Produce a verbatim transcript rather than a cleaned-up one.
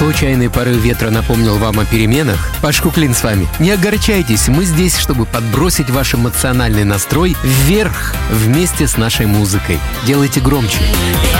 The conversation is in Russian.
случайный порыв ветра напомнил вам о переменах, Паш Куклин с вами. Не огорчайтесь, мы здесь, чтобы подбросить ваш эмоциональный настрой вверх вместе с нашей музыкой. Делайте громче.